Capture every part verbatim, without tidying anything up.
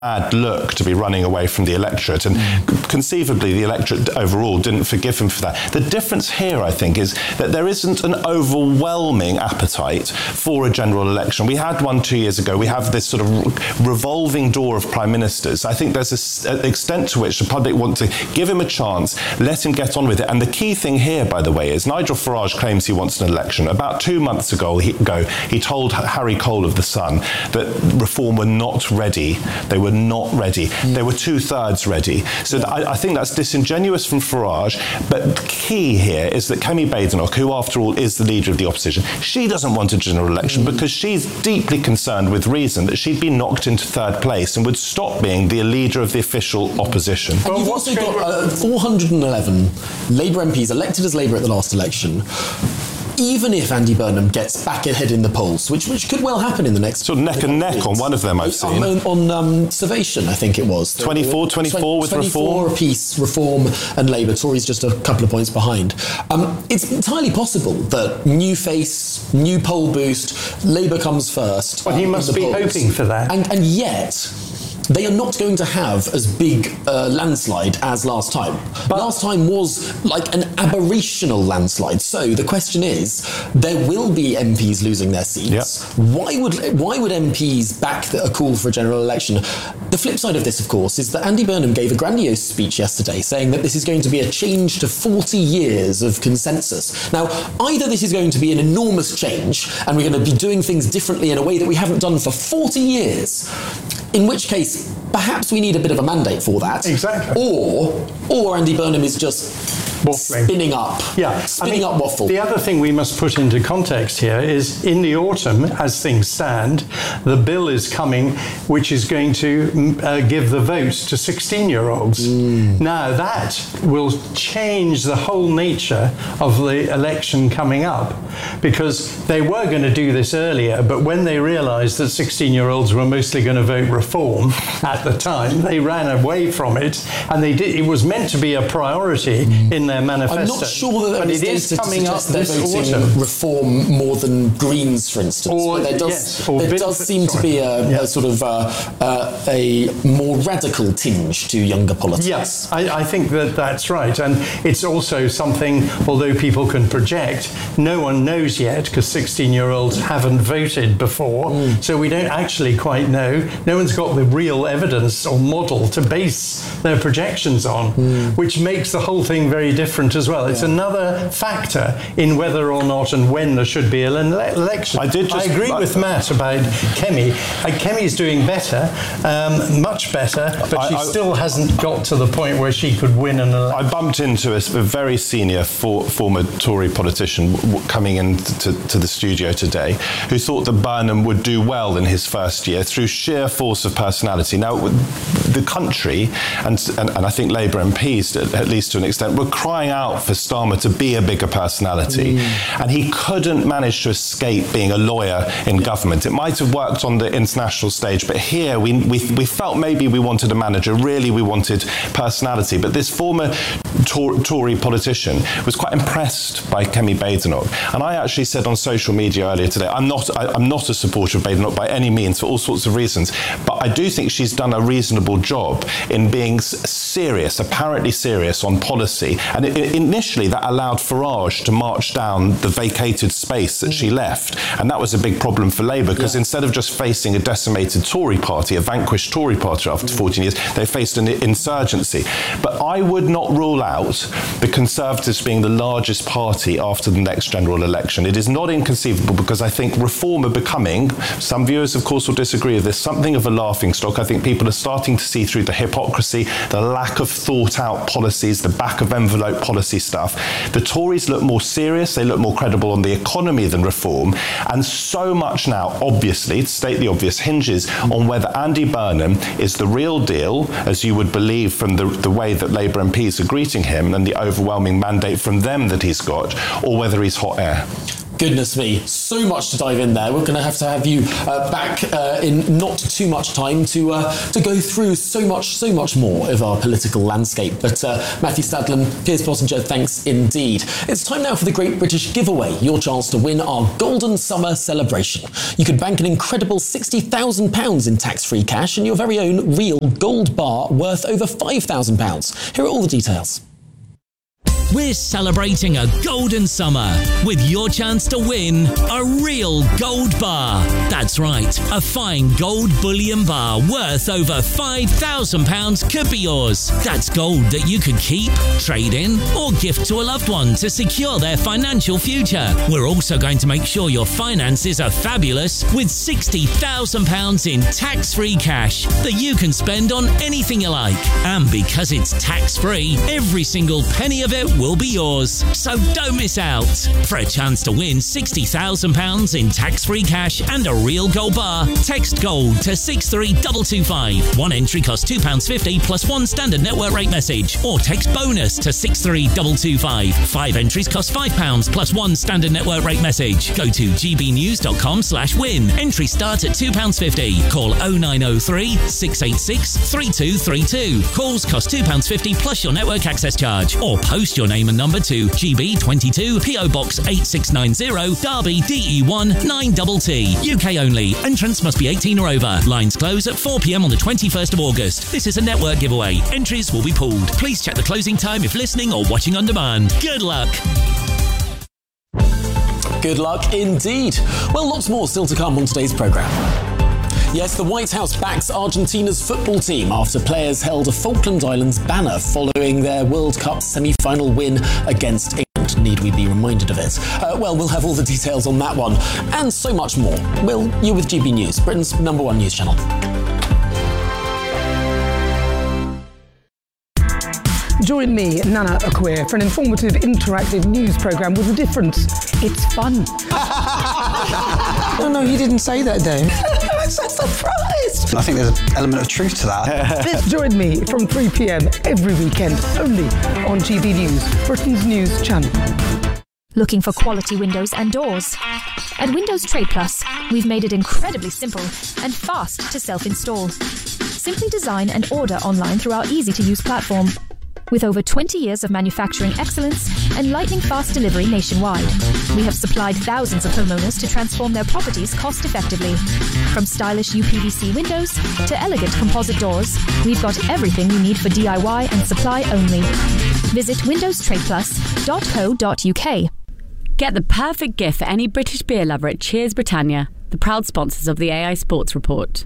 bad look to be running away from the electorate, and mm. conceivably the electorate overall didn't forgive him for that. The difference here, I think, is that there isn't an overwhelming appetite for a general election. We had one two years ago. We have this sort of revolving door of prime ministers. I think there's an extent to which the public want to give him a chance, let him get on with it. And the key thing here, by the way, is Nigel Farage claims he wants an election. About two months ago, he, ago, he told Harry Cole of The Sun that Reform were not ready. They were not ready. Mm. They were two-thirds ready. So yeah. I, I think that's disingenuous from Farage, but key here is that Kemi Badenoch, who after all is the leader of the opposition, she doesn't want a general election mm. because she's deeply concerned, with reason, that she'd be knocked into third place and would stop being the leader of the official opposition. And you've also got uh, four hundred eleven Labour M Ps elected as Labour at the last election. Even if Andy Burnham gets back ahead in the polls, which which could well happen in the next... Sort of neck and neck weeks. On one of them, I've seen. On, on um, Survation, I think it was. twenty-four, twenty-four with twenty-four Reform. apiece, Reform and Labour. Tories just a couple of points behind. Um, it's entirely possible that new face, new poll boost, Labour comes first. Well, he um, must be polls. hoping for that. And, and yet... they are not going to have as big a landslide as last time. But last time was like an aberrational landslide. So the question is, there will be M Ps losing their seats. Yep. Why would why would M Ps back a call for a general election? The flip side of this, of course, is that Andy Burnham gave a grandiose speech yesterday saying that this is going to be a change to forty years of consensus. Now, either this is going to be an enormous change and we're going to be doing things differently in a way that we haven't done for forty years, in which case, perhaps we need a bit of a mandate for that. Exactly. Or, or Andy Burnham is just waffling. spinning up, yeah, spinning I mean, up waffle. The other thing we must put into context here is, in the autumn, as things stand, the bill is coming, which is going to uh, give the vote to sixteen-year-olds. Mm. Now that will change the whole nature of the election coming up, because they were going to do this earlier, but when they realised that sixteen-year-olds were mostly going to vote Reform at the time, they ran away from it, and they did. It was meant to be a priority mm. in their manifesto. I'm not sure that but it is coming up this autumn. Reform more than Greens, for instance. Or, but there does, yes, or there bit, does seem sorry. to be a, yeah. a sort of uh, uh, a more radical tinge to younger politics. Yes, I, I think that that's right. And it's also something, although people can project, no one knows yet, because sixteen-year-olds haven't voted before, mm. so we don't actually quite know. No one's got the real evidence or model to base their projections on, mm. which makes the whole thing very different as well. It's yeah. another factor in whether or not and when there should be an ele- election. I did. Just, I agree I, with Matt about Kemi. Uh, Kemi's doing better, um, much better, but I, she I, still hasn't got to the point where she could win an election. I bumped into a, a very senior for, former Tory politician w- coming into to the studio today, who thought that Burnham would do well in his first year through sheer force of personality. Now, the country, and, and, and I think Labour M Ps, at, at least to an extent, were crying out for Starmer to be a bigger personality. Mm. And he couldn't manage to escape being a lawyer in government. It might have worked on the international stage, but here we, we, we felt maybe we wanted a manager, really we wanted personality. But this former Tor- Tory politician was quite impressed by Kemi Badenoch. And I actually said on social media earlier today, I'm not, I, I'm not a supporter of Badenoch by any means, for all sorts of reasons, but I do think she's done a reasonable job in being serious, apparently serious on policy. And it, it, initially that allowed Farage to march down the vacated space that she left. And that was a big problem for Labour, because yeah. instead of just facing a decimated Tory party, a vanquished Tory party after mm. fourteen years, they faced an insurgency. But I would not rule out the Conservatives being the largest party after the next general election. It is not inconceivable, because I think Reform are becoming, some viewers of course will disagree with this, something of a laughingstock. I think people are starting to see through the hypocrisy, the lack of thought out policies, the back of envelope policy stuff. The Tories look more serious, they look more credible on the economy than Reform, and so much now, obviously, to state the obvious, hinges on whether Andy Burnham is the real deal, as you would believe from the, the way that Labour M Ps are greeting him and the overwhelming mandate from them that he's got, or whether he's hot air. goodness me, so much to dive in there. We're going to have to have you uh, back uh, in not too much time to uh, to go through so much, so much more of our political landscape. But uh, Matthew Stadlen, Piers Pottinger, thanks indeed. It's time now for the Great British Giveaway, your chance to win our Golden Summer celebration. You could bank an incredible sixty thousand pounds in tax-free cash and your very own real gold bar worth over five thousand pounds. Here are all the details. We're celebrating a golden summer with your chance to win a real gold bar. That's right, a fine gold bullion bar worth over five thousand pounds could be yours. That's gold that you could keep, trade in, or gift to a loved one to secure their financial future. We're also going to make sure your finances are fabulous with sixty thousand pounds in tax-free cash that you can spend on anything you like. And because it's tax-free, every single penny of it will be yours. So don't miss out. For a chance to win sixty thousand pounds in tax-free cash and a real gold bar, text GOLD to six three two two five. One entry costs two pounds fifty plus one standard network rate message, or text BONUS to six three two two five. Five entries cost five pounds plus one standard network rate message. Go to gbnews.com slash win. Entry start at two pounds fifty. Call oh nine oh three, six eight six, three two three two. Calls cost two pounds fifty plus your network access charge, or post your name and number to G B twenty-two, P O Box eight six nine zero, Derby, D E one nine T T. U K only. Entrance must be eighteen or over. Lines close at four p m on the twenty-first of August. This is a network giveaway. Entries will be pulled. Please check the closing time if listening or watching on demand. Good luck. Good luck indeed. Well, lots more still to come on today's programme. Yes, the White House backs Argentina's football team after players held a Falkland Islands banner following their World Cup semi-final win against England. Need we be reminded of it? Uh, well, we'll have all the details on that one and so much more. Will, you with G B News, Britain's number one news channel. Join me, Nana Akweer, for an informative, interactive news programme with a difference. It's fun. No, no, he didn't say that, Dave. I'm so surprised. I think there's an element of truth to that. Join me from three p m every weekend, only on G B News, Britain's news channel. Looking for quality windows and doors? At Windows Trade Plus, we've made it incredibly simple and fast to self-install. Simply design and order online through our easy-to-use platform. With over twenty years of manufacturing excellence and lightning-fast delivery nationwide, we have supplied thousands of homeowners to transform their properties cost-effectively. From stylish U P V C windows to elegant composite doors, we've got everything you need for D I Y and supply only. Visit windows trade plus dot co dot U K. Get the perfect gift for any British beer lover at Cheers Britannia, the proud sponsors of the A I Sports Report.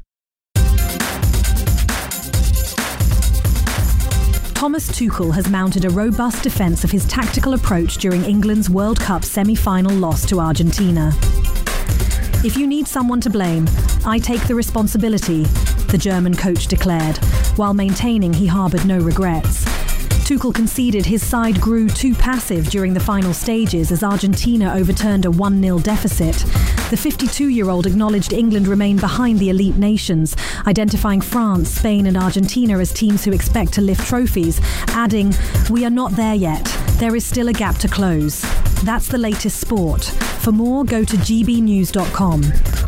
Thomas Tuchel has mounted a robust defence of his tactical approach during England's World Cup semi-final loss to Argentina. If you need someone to blame, I take the responsibility, the German coach declared, while maintaining he harboured no regrets. Tuchel conceded his side grew too passive during the final stages as Argentina overturned a one nil deficit. The fifty-two-year-old acknowledged England remain behind the elite nations, identifying France, Spain and Argentina as teams who expect to lift trophies, adding, "We are not there yet. There is still a gap to close." That's the latest sport. For more, go to g b news dot com.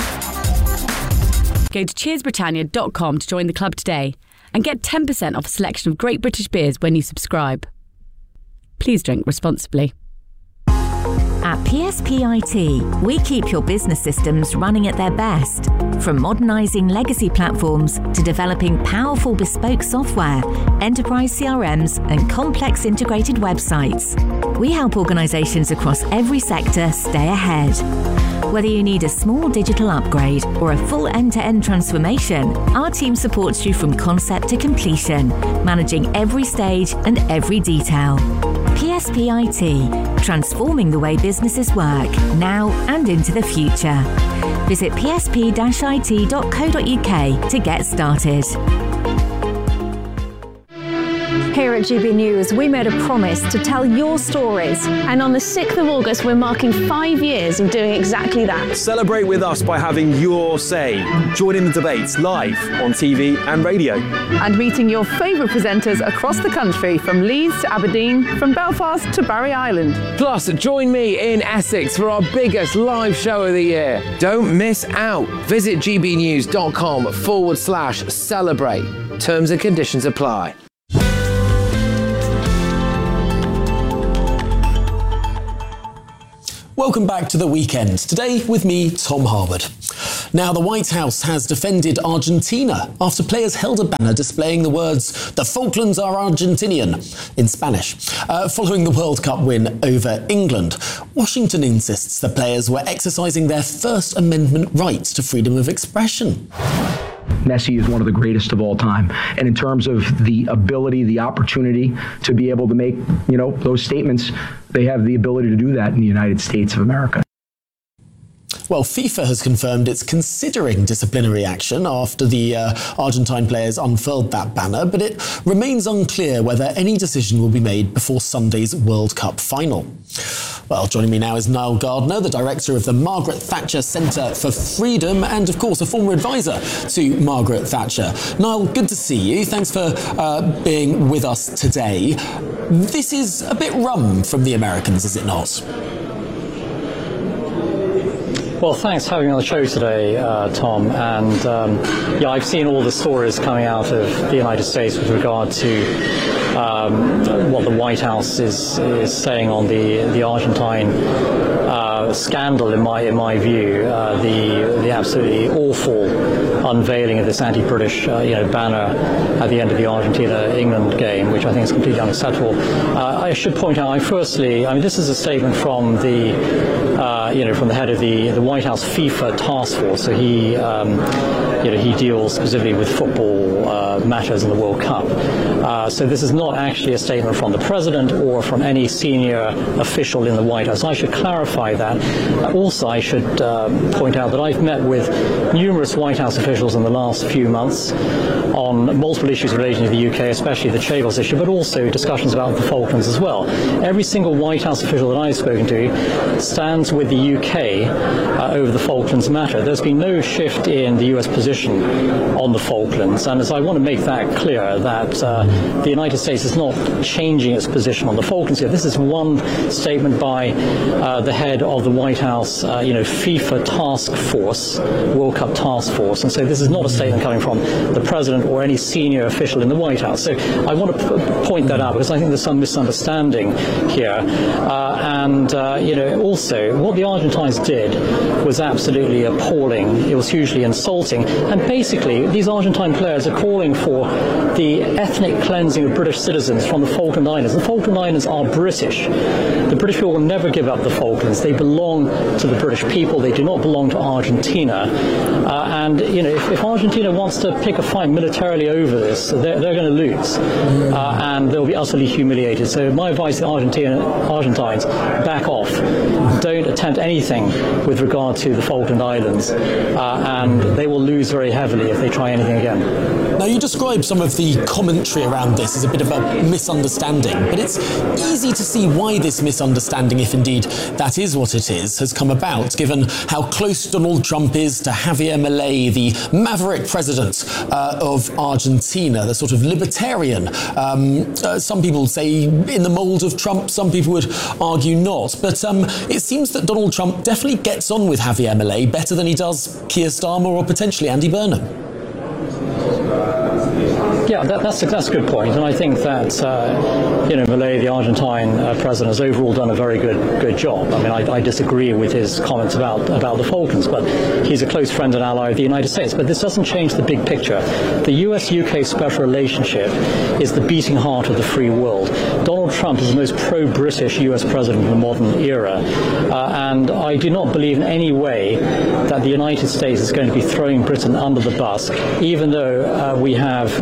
Go to cheers britannia dot com to join the club today and get ten percent off a selection of great British beers when you subscribe. Please drink responsibly. At P S P I T, we keep your business systems running at their best. From modernising legacy platforms to developing powerful bespoke software, enterprise C R Ms and complex integrated websites. We help organisations across every sector stay ahead. Whether you need a small digital upgrade or a full end-to-end transformation, our team supports you from concept to completion, managing every stage and every detail. P S P I T, transforming the way businesses work, now and into the future. Visit p s p dash i t dot co dot u k to get started. Here at G B News, we made a promise to tell your stories. And on the sixth of August, we're marking five years of doing exactly that. Celebrate with us by having your say. Join in the debates live on T V and radio. And meeting your favourite presenters across the country, from Leeds to Aberdeen, from Belfast to Barry Island. Plus, join me in Essex for our biggest live show of the year. Don't miss out. Visit gbnews.com forward slash celebrate. Terms and conditions apply. Welcome back to The Weekend. Today with me, Tom Harwood. Now, the White House has defended Argentina after players held a banner displaying the words, "The Falklands are Argentinian," in Spanish, uh, following the World Cup win over England. Washington insists the players were exercising their First Amendment rights to freedom of expression. Messi is one of the greatest of all time. And in terms of the ability, the opportunity to be able to make, you know, those statements, they have the ability to do that in the United States of America. Well, FIFA has confirmed it's considering disciplinary action after the uh, Argentine players unfurled that banner, but it remains unclear whether any decision will be made before Sunday's World Cup final. Well, joining me now is Niall Gardner, the director of the Margaret Thatcher Centre for Freedom and, of course, a former advisor to Margaret Thatcher. Niall, good to see you. Thanks for uh, being with us today. This is a bit rum from the Americans, is it not? Well, thanks for having me on the show today, uh, Tom. And um, yeah, I've seen all the stories coming out of the United States with regard to um, what the White House is is saying on the the Argentine uh, scandal. In my in my view, uh, the the absolutely awful unveiling of this anti-British uh, you know banner at the end of the Argentina-England game, which I think is completely unacceptable. Uh, I should point out, I firstly, I mean, this is a statement from the uh, you know from the head of the the White House FIFA task force. So he, um, you know, he deals specifically with football uh, matters in the World Cup. Uh, so this is not actually a statement from the president or from any senior official in the White House. I should clarify that. Also, I should uh, point out that I've met with numerous White House officials in the last few months on multiple issues relating to the U K, especially the Chagos issue, but also discussions about the Falklands as well. Every single White House official that I've spoken to stands with the U K uh, over the Falklands matter. There's been no shift in the U S position on the Falklands, and as I want to make that clear, that uh, the United States is not changing its position on the Falklands here. This is one statement by uh, the head of the White House, uh, you know, FIFA task force, World Cup task force, and so this is not a statement coming from the president or any senior official in the White House. So I want to p- point that out because I think there's some misunderstanding here. Uh, and, uh, you know, also what the Argentines did was absolutely appalling. It was hugely insulting. And basically, these Argentine players are calling for the ethnic cleansing of British citizens from the Falkland Islands. The Falkland Islands are British. The British people will never give up the Falklands. They belong to the British people. They do not belong to Argentina. Uh, and, you know, if, if Argentina wants to pick a fight militarily over this, they're, they're going to lose. Uh, and they'll be utterly humiliated. So my advice to Argentina, Argentines, back off. Don't attempt anything with regard to the Falkland Islands. Uh, and they will lose very heavily if they try anything again. Now, you describe some of the commentary around this as a bit of a misunderstanding, but it's easy to see why this misunderstanding, if indeed that is what it is, has come about, given how close Donald Trump is to Javier Milei, the maverick president uh, of Argentina, the sort of libertarian. Um, uh, some people say in the mould of Trump, some people would argue not. But um, it seems that Donald Trump definitely gets on with Javier Milei better than he does Keir Starmer or potentially Andy Burnham. Yeah, that, that's, a, that's a good point, and I think that uh, you know Milei, the Argentine uh, president, has overall done a very good good job. I mean, I, I disagree with his comments about about the Falklands, but he's a close friend and ally of the United States. But this doesn't change the big picture. The U S U K special relationship is the beating heart of the free world. Donald Trump is the most pro-British U S president of the modern era, uh, and I do not believe in any way that the United States is going to be throwing Britain under the bus, even though uh, we have uh, we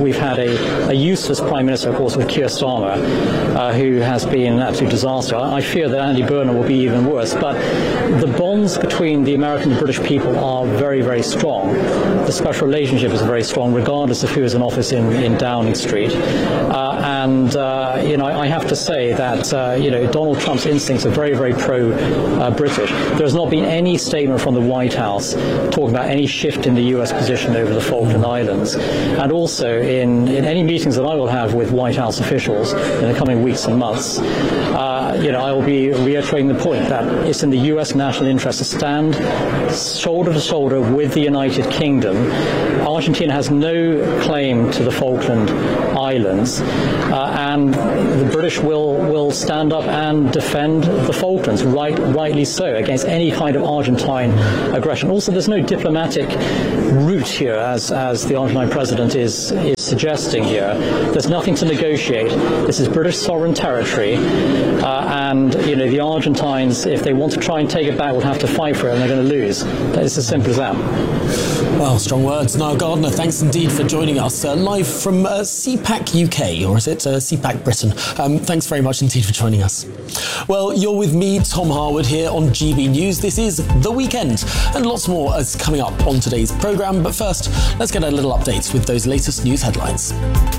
we've had a, a useless Prime Minister, of course, with Keir Starmer, uh, who has been an absolute disaster. I, I fear that Andy Burnham will be even worse. But the bonds between the American and British people are very, very strong. The special relationship is very strong, regardless of who is in office in, in Downing Street. Uh, and, uh, you know, I have to say that, uh, you know, Donald Trump's instincts are very, very pro-British. Uh, there has not been any statement from the White House talking about any shift in the U S position over the Falkland Islands. And also, in, in any meetings that I will have with White House officials in the coming weeks and months, uh, you know, I will be reiterating the point that it's in the U S national interest to stand shoulder to shoulder with the United Kingdom. Argentina has no claim to the Falkland Islands, uh, and the British will, will stand up and defend the Falklands, right, rightly so, against any kind of Argentine aggression. Also, there's no diplomatic route here, as, as the Argentine president is, is suggesting here. There's nothing to negotiate. This is British sovereign territory, uh, and you know the Argentines, if they want to try and take it back, will have to fight for it, and they're going to lose. It's as simple as that. Well, strong words. Niall Gardner, thanks indeed for joining us uh, live from uh, C PAC U K, or is it uh, C PAC Britain? Um, thanks very much indeed for joining us. Well, you're with me, Tom Harwood, here on G B News. This is The Weekend, and lots more is coming up on today's programme. But first, let's get a little update with those latest news headlines.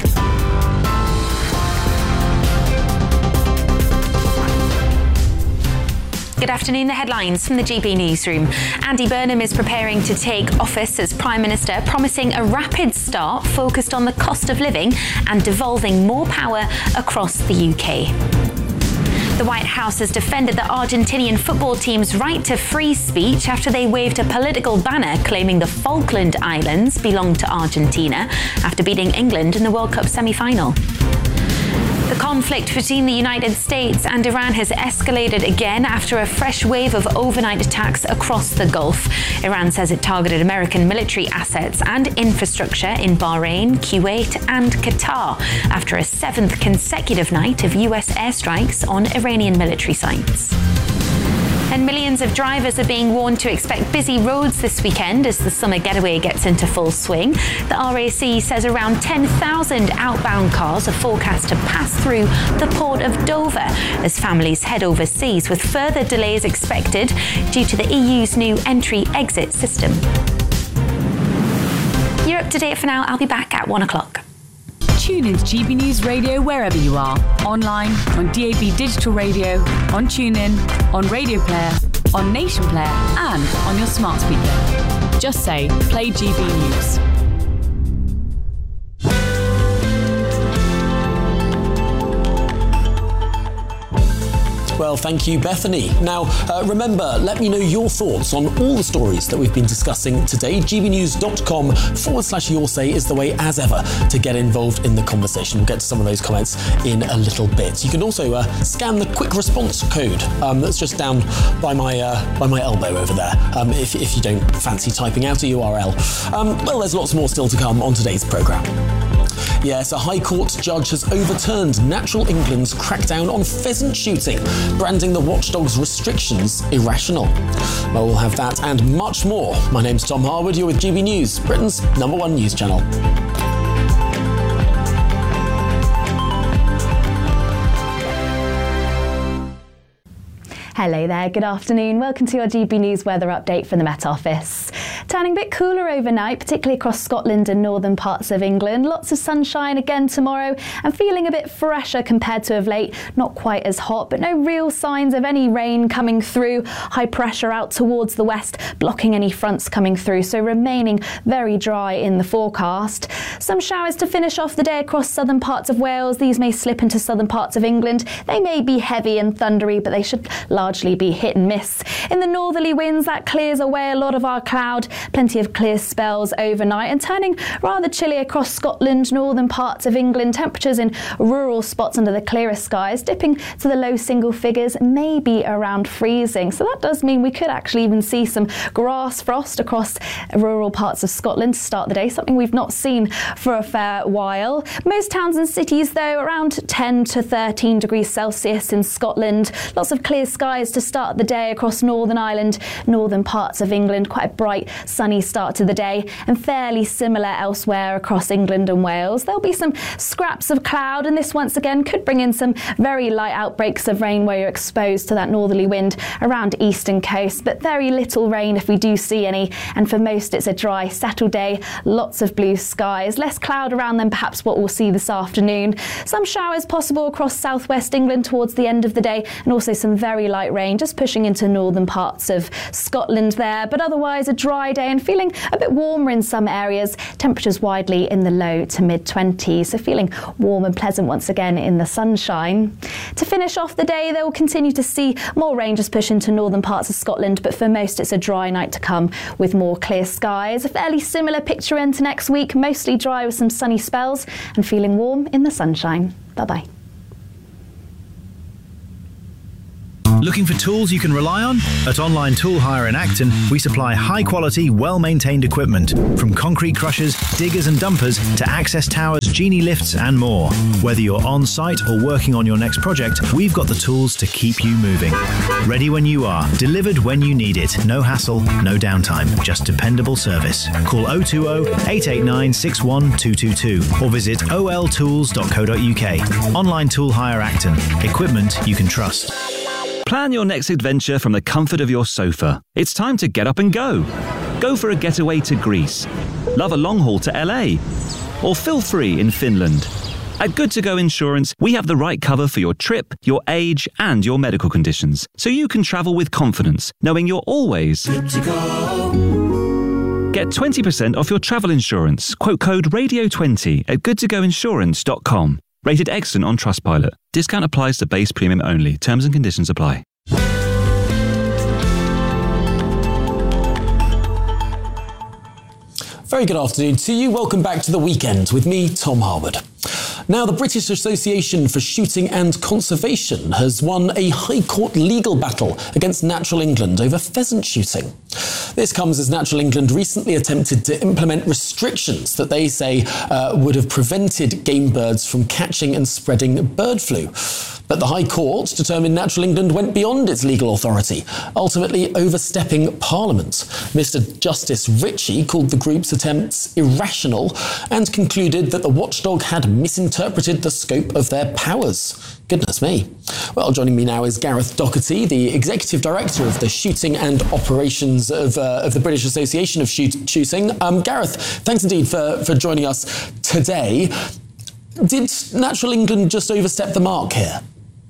Good afternoon. The headlines from the G B Newsroom. Andy Burnham is preparing to take office as Prime Minister, promising a rapid start focused on the cost of living and devolving more power across the U K. The White House has defended the Argentinian football team's right to free speech after they waved a political banner claiming the Falkland Islands belong to Argentina after beating England in the World Cup semi-final. The conflict between the United States and Iran has escalated again after a fresh wave of overnight attacks across the Gulf. Iran says it targeted American military assets and infrastructure in Bahrain, Kuwait and Qatar after a seventh consecutive night of U S airstrikes on Iranian military sites. And millions of drivers are being warned to expect busy roads this weekend as the summer getaway gets into full swing. The R A C says around ten thousand outbound cars are forecast to pass through the port of Dover as families head overseas, with further delays expected due to the E U's new entry-exit system. You're up to date for now. I'll be back at one o'clock. Tune into G B News Radio wherever you are. Online, on D A B Digital Radio, on TuneIn, on Radio Player, on Nation Player and on your smart speaker. Just say, play G B News. Well, thank you, Bethany. Now, uh, remember, let me know your thoughts on all the stories that we've been discussing today. gbnews.com forward slash your say is the way, as ever, to get involved in the conversation. We'll get to some of those comments in a little bit. You can also uh, scan the quick response code um, that's just down by my uh, by my elbow over there, um, if, if you don't fancy typing out a U R L. Um, well, there's lots more still to come on today's programme. Yes, a High Court judge has overturned Natural England's crackdown on pheasant shooting, branding the watchdog's restrictions irrational. Well, we'll have that and much more. My name's Tom Harwood, you're with G B News, Britain's number one news channel. Hello there, good afternoon. Welcome to your G B News weather update from the Met Office. Turning a bit cooler overnight, particularly across Scotland and northern parts of England. Lots of sunshine again tomorrow and feeling a bit fresher compared to of late. Not quite as hot, but no real signs of any rain coming through. High pressure out towards the west, blocking any fronts coming through, so remaining very dry in the forecast. Some showers to finish off the day across southern parts of Wales. These may slip into southern parts of England. They may be heavy and thundery, but they should largely be hit and miss. In the northerly winds, that clears away a lot of our cloud. Plenty of clear spells overnight and turning rather chilly across Scotland, northern parts of England. Temperatures in rural spots under the clearest skies dipping to the low single figures, maybe around freezing. So that does mean we could actually even see some grass frost across rural parts of Scotland to start the day, something we've not seen for a fair while. Most towns and cities, though, around ten to thirteen degrees Celsius in Scotland. Lots of clear skies skies to start the day across Northern Ireland, northern parts of England. Quite a bright, sunny start to the day, and fairly similar elsewhere across England and Wales. There'll be some scraps of cloud, and this once again could bring in some very light outbreaks of rain where you're exposed to that northerly wind around eastern coast, but very little rain if we do see any. And for most, it's a dry, settled day, lots of blue skies, less cloud around than perhaps what we'll see this afternoon. Some showers possible across southwest England towards the end of the day, and also some very light rain just pushing into northern parts of Scotland there. But otherwise, a dry day and feeling a bit warmer in some areas. Temperatures widely in the low to mid twenties, so feeling warm and pleasant once again in the sunshine. To finish off the day, they will continue to see more rain just push into northern parts of Scotland, but for most it's a dry night to come with more clear skies. A fairly similar picture into next week, mostly dry with some sunny spells and feeling warm in the sunshine. Bye-bye. Looking for tools you can rely on? At Online Tool Hire in Acton, we supply high-quality, well-maintained equipment, from concrete crushers, diggers and dumpers to access towers, genie lifts and more. Whether you're on-site or working on your next project, we've got the tools to keep you moving. Ready when you are, delivered when you need it. No hassle, no downtime, just dependable service. Call oh two oh, eight eight nine, six one two two two or visit o l tools dot co dot u k. Online Tool Hire Acton. Equipment you can trust. Plan your next adventure from the comfort of your sofa. It's time to get up and go. Go for a getaway to Greece. Love a long haul to L A. Or feel free in Finland. At Good To Go Insurance, we have the right cover for your trip, your age, and your medical conditions, so you can travel with confidence, knowing you're always good to go. Get twenty percent off your travel insurance. Quote code radio twenty at good to go insurance dot com. Rated excellent on Trustpilot. Discount applies to base premium only. Terms and conditions apply. Very good afternoon to you. Welcome back to The Weekend with me, Tom Harwood. Now, the British Association for Shooting and Conservation has won a High Court legal battle against Natural England over pheasant shooting. This comes as Natural England recently attempted to implement restrictions that they say uh, would have prevented game birds from catching and spreading bird flu. But the High Court determined Natural England went beyond its legal authority, ultimately overstepping Parliament. Mister Justice Ritchie called the group's attempts irrational and concluded that the watchdog had misinterpreted the scope of their powers. Goodness me. Well, joining me now is Gareth Doherty, the Executive Director of the Shooting and Operations of, uh, of the British Association of Shoot- Shooting. Um, Gareth, thanks indeed for, for joining us today. Did Natural England just overstep the mark here?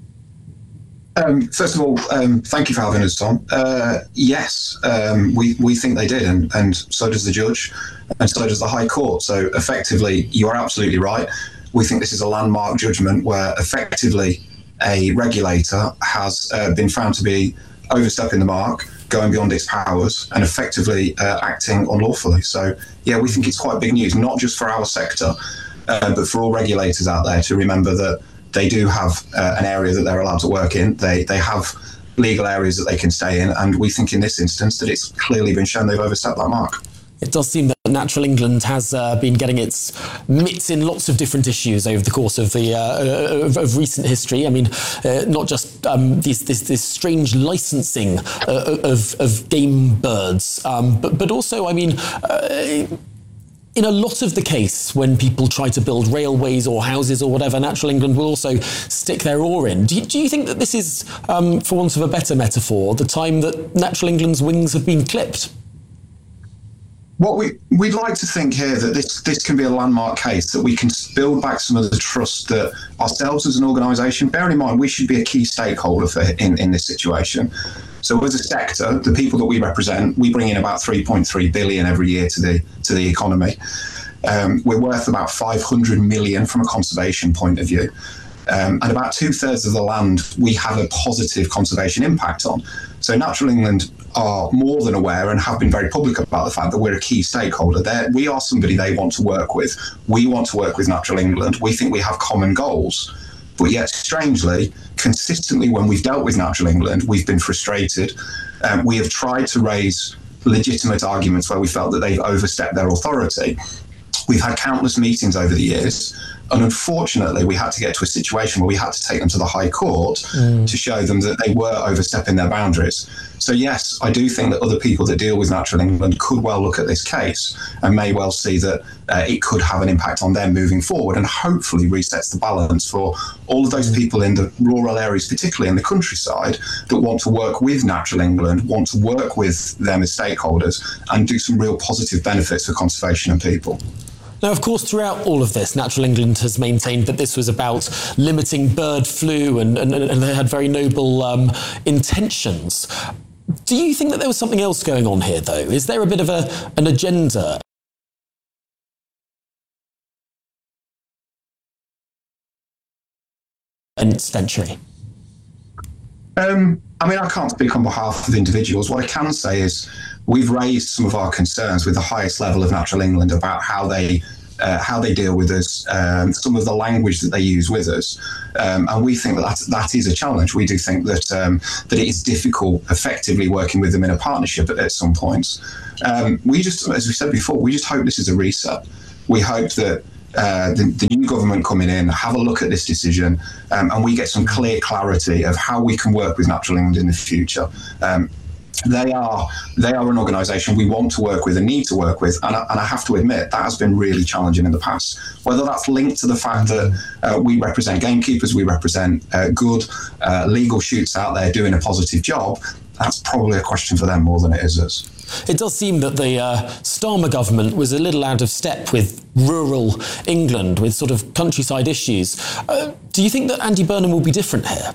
Um, first of all, um, thank you for having us, Tom. Uh, yes, um, we, we think they did, and, and so does the judge, and so does the High Court. So effectively, you are absolutely right. We think this is a landmark judgment where effectively a regulator has uh, been found to be overstepping the mark, going beyond its powers, and effectively uh, acting unlawfully. So, yeah, we think it's quite big news, not just for our sector, uh, but for all regulators out there to remember that they do have uh, an area that they're allowed to work in. They they have legal areas that they can stay in, and we think in this instance that it's clearly been shown they've overstepped that mark. It does seem that Natural England has uh, been getting its mitts in lots of different issues over the course of the uh, of, of recent history. I mean, uh, not just um, this, this this strange licensing uh, of of game birds, um, but but also, I mean. Uh, In a lot of the case, when people try to build railways or houses or whatever, Natural England will also stick their oar in. Do you, do you think that this is, um, for want of a better metaphor, the time that Natural England's wings have been clipped? What we, we'd like to think here that this, this can be a landmark case, that we can build back some of the trust that ourselves as an organisation, bearing in mind we should be a key stakeholder for in, in this situation. So as a sector, the people that we represent, we bring in about three point three billion every year to the to the economy. Um, we're worth about five hundred million from a conservation point of view. Um, and about two thirds of the land we have a positive conservation impact on. So Natural England are more than aware and have been very public about the fact that we're a key stakeholder. They're, we are somebody they want to work with. We want to work with Natural England. We think we have common goals. But yet, strangely, consistently when we've dealt with Natural England, we've been frustrated. Um, we have tried to raise legitimate arguments where we felt that they've overstepped their authority. We've had countless meetings over the years, and unfortunately, we had to get to a situation where we had to take them to the High Court mm. to show them that they were overstepping their boundaries. So yes, I do think that other people that deal with Natural England could well look at this case and may well see that uh, it could have an impact on them moving forward, and hopefully resets the balance for all of those people in the rural areas, particularly in the countryside, that want to work with Natural England, want to work with them as stakeholders and do some real positive benefits for conservation and people. Now, of course, throughout all of this, Natural England has maintained that this was about limiting bird flu, and, and, and they had very noble um, intentions. Do you think that there was something else going on here, though? Is there a bit of a, an agenda? Nth century. Um, I mean, I can't speak on behalf of individuals. What I can say is we've raised some of our concerns with the highest level of Natural England about how they uh, how they deal with us, um, some of the language that they use with us, um, and we think that, that that is a challenge. We do think that um, that it is difficult effectively working with them in a partnership at, at some points. Um, we just, as we said before, we just hope this is a reset. We hope that Uh, the, the new government coming in, have a look at this decision, um, and we get some clear clarity of how we can work with Natural England in the future. Um, they are they are an organisation we want to work with and need to work with, and I, and I have to admit that has been really challenging in the past. Whether that's linked to the fact that uh, we represent gamekeepers, we represent uh, good uh, legal shoots out there doing a positive job, that's probably a question for them more than it is us. It does seem that the uh, Starmer government was a little out of step with rural England, with sort of countryside issues. Uh, do you think that Andy Burnham will be different here?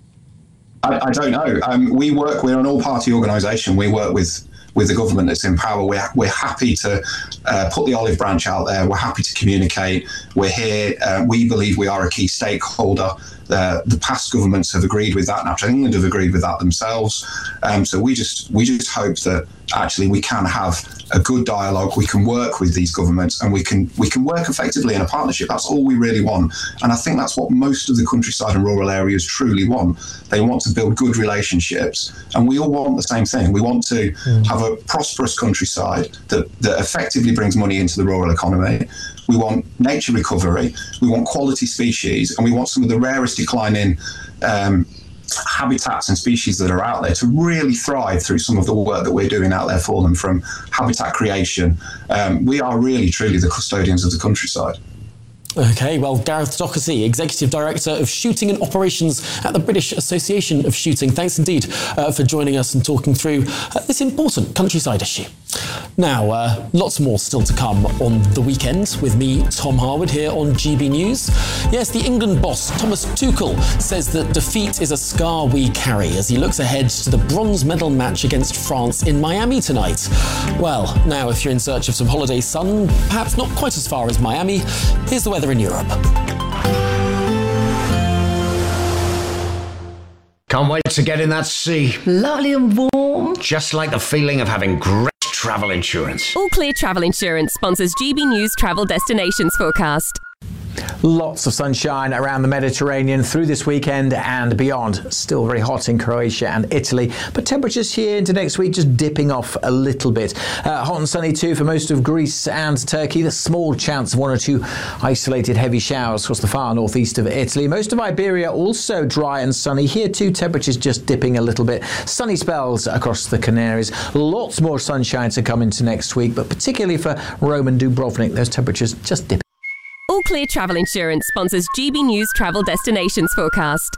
I, I don't know. Um, we work, we're an all-party organisation. We work with with the government that's in power. We're, we're happy to uh, put the olive branch out there. We're happy to communicate. We're here. Uh, we believe we are a key stakeholder. Uh, the past governments have agreed with that. Natural England have agreed with that themselves. Um, so we just we just hope that actually we can have a good dialogue. We can work with these governments, and we can we can work effectively in a partnership. That's all we really want. And I think that's what most of the countryside and rural areas truly want. They want to build good relationships, and we all want the same thing. We want to mm. have a prosperous countryside that, that effectively brings money into the rural economy. We want nature recovery, we want quality species, and we want some of the rarest declining um, habitats and species that are out there to really thrive through some of the work that we're doing out there for them, from habitat creation. Um, we are really, truly the custodians of the countryside. OK, well, Gareth Docherty, Executive Director of Shooting and Operations at the British Association of Shooting, thanks indeed uh, for joining us and talking through uh, this important countryside issue. Now, uh, lots more still to come on the weekend with me, Tom Harwood, here on G B News. Yes, the England boss, Thomas Tuchel, says that defeat is a scar we carry as he looks ahead to the bronze medal match against France in Miami tonight. Well, now, if you're in search of some holiday sun, perhaps not quite as far as Miami, here's the weather in Europe. Can't wait to get in that sea. Lovely and warm. Just like the feeling of having great travel insurance. All Clear Travel Insurance sponsors G B News Travel Destinations Forecast. Lots of sunshine around the Mediterranean through this weekend and beyond. Still very hot in Croatia and Italy, but temperatures here into next week just dipping off a little bit. Uh, hot and sunny too for most of Greece and Turkey. There's small chance of one or two isolated heavy showers across the far northeast of Italy. Most of Iberia also dry and sunny. Here too, temperatures just dipping a little bit. Sunny spells across the Canaries. Lots more sunshine to come into next week, but particularly for Rome and Dubrovnik, those temperatures just dipping. All Clear Travel Insurance sponsors G B News Travel Destinations Forecast.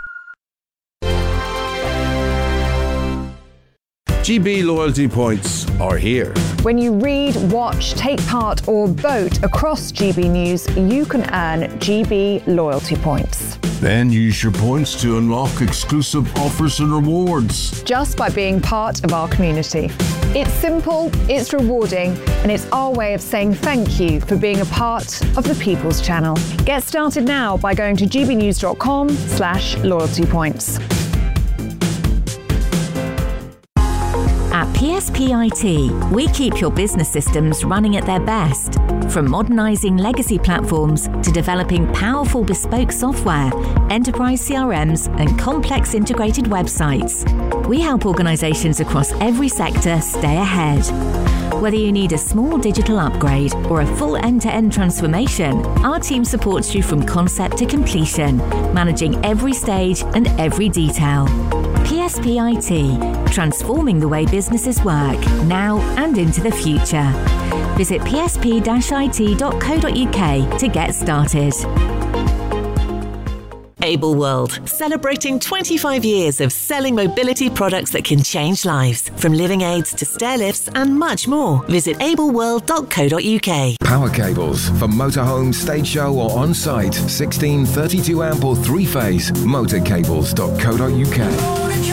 G B loyalty points are here. When you read, watch, take part or vote across G B News, you can earn G B loyalty points. Then use your points to unlock exclusive offers and rewards. Just by being part of our community. It's simple, it's rewarding, and it's our way of saying thank you for being a part of the People's Channel. Get started now by going to gbnews.com slash loyalty points. At P S P I T, we keep your business systems running at their best. From modernising legacy platforms to developing powerful bespoke software, enterprise C R Ms and complex integrated websites, we help organisations across every sector stay ahead. Whether you need a small digital upgrade or a full end-to-end transformation, our team supports you from concept to completion, managing every stage and every detail. P S P I T, transforming the way businesses work, now and into the future. Visit p s p dash i t dot co dot u k to get started. Able World, celebrating twenty-five years of selling mobility products that can change lives, from living aids to stair lifts and much more. Visit able world dot co dot u k. Power cables for motorhome, stage show or on-site. sixteen thirty-two amp or three-phase. motorcables dot co dot u k.